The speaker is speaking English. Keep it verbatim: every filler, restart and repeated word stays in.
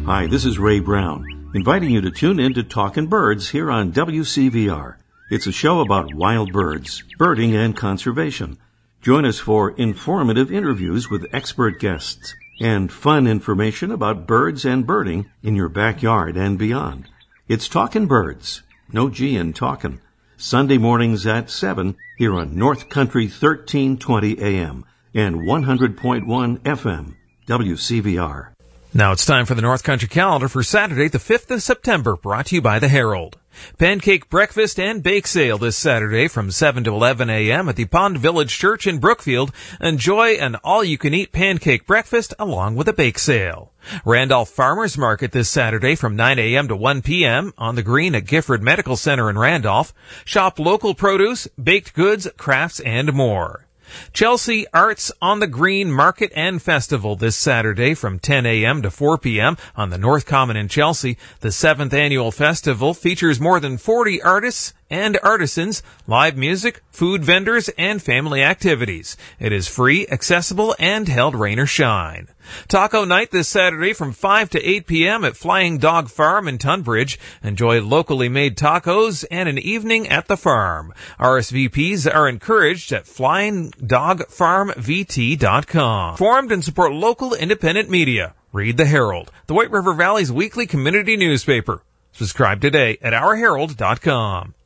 Hi, this is Ray Brown, inviting you to tune in to Talkin' Birds here on W C V R. It's a show about wild birds, birding, and conservation. Join us for informative interviews with expert guests and fun information about birds and birding in your backyard and beyond. It's Talkin' Birds, no G in talkin', Sunday mornings at seven here on North Country thirteen twenty A M and one hundred point one F M, W C V R. Now it's time for the North Country calendar for Saturday, the fifth of September, brought to you by the Herald. Pancake breakfast and bake sale this Saturday from seven to eleven A M at the Pond Village Church in Brookfield. Enjoy an all-you-can-eat pancake breakfast along with a bake sale. Randolph Farmers Market this Saturday from nine A M to one P M on the green at Gifford Medical Center in Randolph. Shop local produce, baked goods, crafts, and more. Chelsea Arts on the Green Market and Festival this Saturday from ten A M to four P M on the North Common in Chelsea. The seventh annual festival features more than forty artists and artisans, live music, food vendors, and family activities. It is free, accessible, and held rain or shine. Taco night this Saturday from five to eight P M at Flying Dog Farm in Tunbridge. Enjoy locally made tacos and an evening at the farm. R S V Ps are encouraged at flying dog farm v t dot com. Formed and support local independent media. Read the Herald, the White River Valley's weekly community newspaper. Subscribe today at our herald dot com.